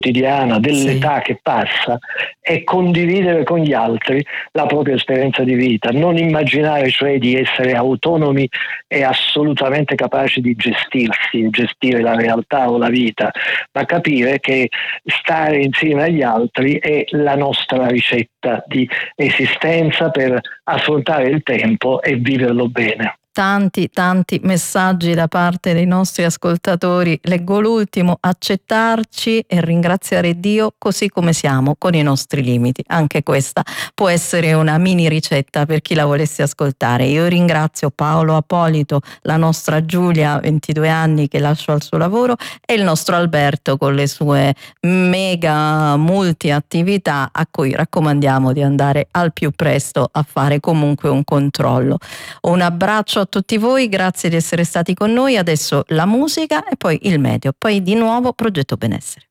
quotidiana, dell'età che passa, è condividere con gli altri la propria esperienza di vita, non immaginare cioè di essere autonomi e assolutamente capaci di gestirsi, gestire la realtà o la vita, ma capire che stare insieme agli altri è la nostra ricetta di esistenza per affrontare il tempo e viverlo bene. Tanti messaggi da parte dei nostri ascoltatori. Leggo l'ultimo: accettarci e ringraziare Dio così come siamo, con i nostri limiti. Anche questa può essere una mini ricetta per chi la volesse ascoltare. Io ringrazio Paolo Apolito, la nostra Giulia, 22 anni, che lascia il suo lavoro, e il nostro Alberto con le sue mega multi attività, a cui raccomandiamo di andare al più presto a fare comunque un controllo. Un abbraccio a tutti voi, grazie di essere stati con noi. Adesso la musica e poi il meteo, poi di nuovo Progetto Benessere.